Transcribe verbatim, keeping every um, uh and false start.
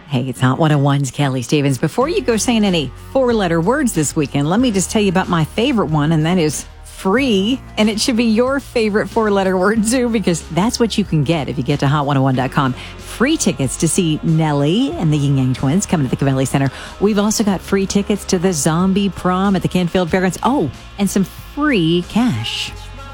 Hey, it's Hot one oh one's Kelly Stevens. Before you go saying any four-letter words this weekend, let me just tell you about my favorite one, and that is free. And it should be your favorite four-letter word, too, because that's what you can get if you get to hot one oh one dot com. Free tickets to see Nelly and the Yin Yang Twins coming to the Cavelli Center. We've also got free tickets to the Zombie Prom at the Canfield Fairgrounds. Oh, and some free cash.